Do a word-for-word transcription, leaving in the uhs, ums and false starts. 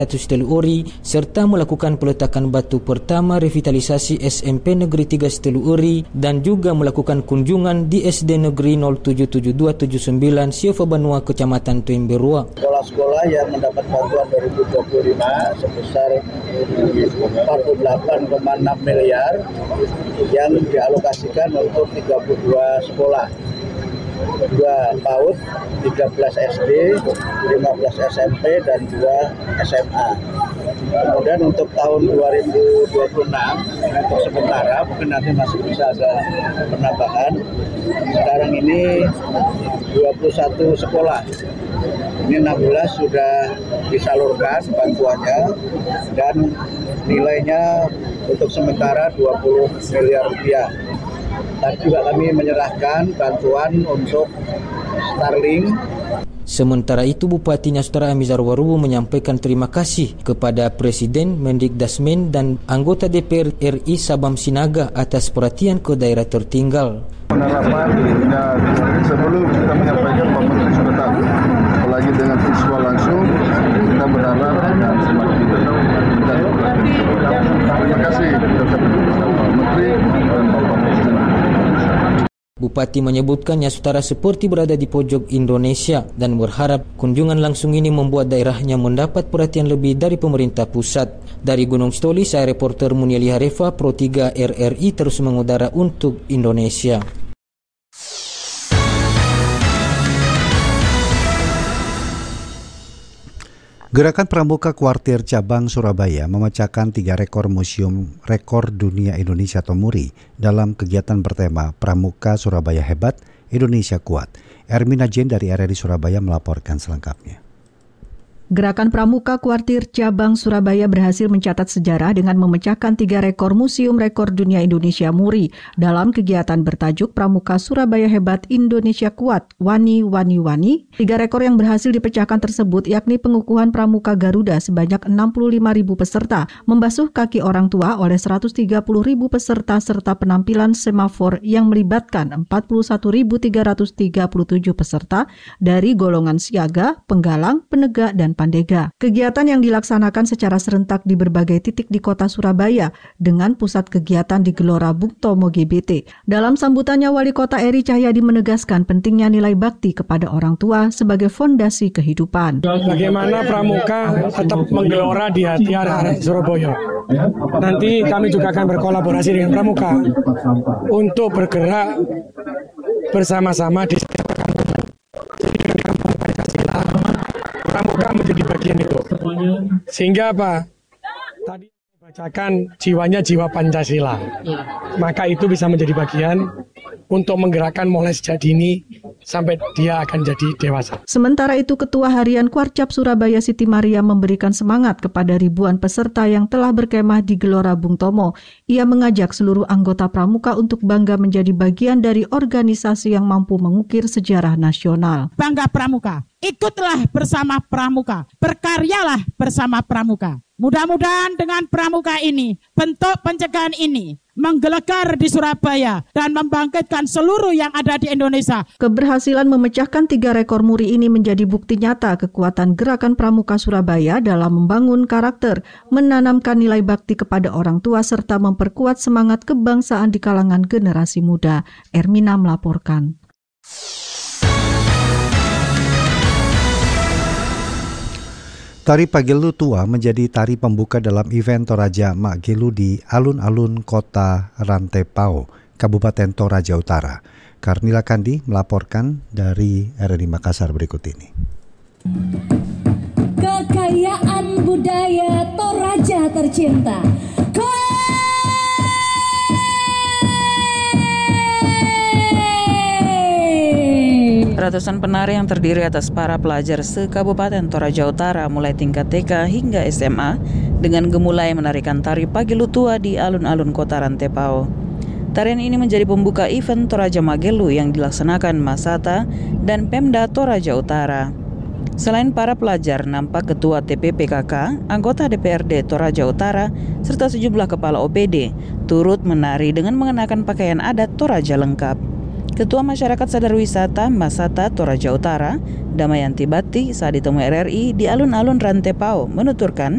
seratus Teluuri serta melakukan peletakan batu pertama revitalisasi S M P Negeri tiga Teluuri dan juga melakukan kunjungan di S D Negeri nol tujuh tujuh dua tujuh sembilan Siofa Banua Kecamatan Tuimberua. Sekolah-sekolah yang mendapat bantuan dua ribu dua puluh lima sebesar empat puluh delapan koma enam miliar yang dialokasikan untuk tiga puluh dua sekolah. dua PAUD, tiga belas S D, lima belas S M P, dan dua S M A. Kemudian untuk tahun dua ribu dua puluh enam, untuk sementara, mungkin nanti masih bisa ada penambahan. Sekarang ini dua puluh satu sekolah. Ini enam belas sudah disalurkan bantuannya dan nilainya untuk sementara dua puluh miliar rupiah. Tadi juga kami menyerahkan bantuan untuk Starlink. Sementara itu, Bupati Saudara Amizar Warubu menyampaikan terima kasih kepada Presiden, Mendikdasmen, dan anggota D P R R I Sabam Sinaga atas perhatian ke daerah tertinggal. Penerapan dan sebelum kita menyampaikan Pak Menteri sudah tahu, apalagi dengan visual langsung, kita berharap dan semakin menjadi perhatian. Terima kasih kepada Pak Menteri dan Bapak Presiden. Bupati menyebutkannya saudara seperti berada di pojok Indonesia dan berharap kunjungan langsung ini membuat daerahnya mendapat perhatian lebih dari pemerintah pusat. Dari Gunung Stoli, saya reporter Munieli Harefa, Pro tiga R R I terus mengudara untuk Indonesia. Gerakan Pramuka Kuartir Cabang Surabaya memecahkan tiga rekor Museum Rekor Dunia Indonesia atau MURI dalam kegiatan bertema Pramuka Surabaya Hebat, Indonesia Kuat. Ermina Jen dari R R I Surabaya melaporkan selengkapnya. Gerakan Pramuka Kuartir Cabang Surabaya berhasil mencatat sejarah dengan memecahkan tiga rekor Museum Rekor Dunia Indonesia MURI dalam kegiatan bertajuk Pramuka Surabaya Hebat Indonesia Kuat, Wani Wani Wani. Tiga rekor yang berhasil dipecahkan tersebut yakni pengukuhan Pramuka Garuda sebanyak enam puluh lima ribu peserta, membasuh kaki orang tua oleh seratus tiga puluh ribu peserta serta penampilan semafor yang melibatkan empat puluh satu ribu tiga ratus tiga puluh tujuh peserta dari golongan siaga, penggalang, penegak, dan pandega. Kegiatan yang dilaksanakan secara serentak di berbagai titik di kota Surabaya dengan pusat kegiatan di Gelora Bung Tomo G B T. Dalam sambutannya, Wali Kota Eri Cahyadi menegaskan pentingnya nilai bakti kepada orang tua sebagai fondasi kehidupan. Bagaimana Pramuka tetap menggelora di hati anak-anak Surabaya. Nanti kami juga akan berkolaborasi dengan Pramuka untuk bergerak bersama-sama di Pramuka menjadi bagian itu. Sehingga apa? Tadi bacakan jiwanya jiwa Pancasila. Maka itu bisa menjadi bagian untuk menggerakkan mulai sejak dini sampai dia akan jadi dewasa. Sementara itu, Ketua Harian Kuarcap Surabaya Siti Maria memberikan semangat kepada ribuan peserta yang telah berkemah di Gelora Bung Tomo. Ia mengajak seluruh anggota Pramuka untuk bangga menjadi bagian dari organisasi yang mampu mengukir sejarah nasional. Bangga Pramuka. Ikutlah bersama Pramuka, berkaryalah bersama Pramuka. Mudah-mudahan dengan Pramuka ini, bentuk pencegahan ini menggelegar di Surabaya dan membangkitkan seluruh yang ada di Indonesia. Keberhasilan memecahkan tiga rekor MURI ini menjadi bukti nyata kekuatan gerakan Pramuka Surabaya dalam membangun karakter, menanamkan nilai bakti kepada orang tua, serta memperkuat semangat kebangsaan di kalangan generasi muda. Ermina melaporkan. Tari Pagelu Tua menjadi tari pembuka dalam event Toraja Mak Gelu di alun-alun kota Rantepao, Kabupaten Toraja Utara. Karnila Kandi melaporkan dari R R I Makassar berikut ini. Kekayaan budaya Toraja tercinta. Ratusan penari yang terdiri atas para pelajar se-Kabupaten Toraja Utara mulai tingkat T K hingga S M A dengan gemulai menarikan tari Pagelu Tua di alun-alun kota Rantepao. Tarian ini menjadi pembuka event Toraja Magelu yang dilaksanakan Masata dan Pemda Toraja Utara. Selain para pelajar, nampak Ketua T P P K K, anggota D P R D Toraja Utara, serta sejumlah kepala O P D turut menari dengan mengenakan pakaian adat Toraja lengkap. Ketua Masyarakat Sadar Wisata Masata Toraja Utara, Damayanti Bati, saat ditemui R R I di alun-alun Rantepao, menuturkan